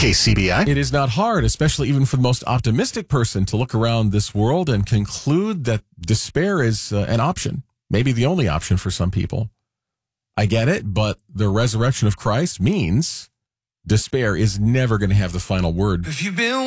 KCBI. It is not hard, especially even for the most optimistic person, to look around this world and conclude that despair is an option, maybe the only option for some people. I get it, but the resurrection of Christ means despair is never going to have the final word. If you've been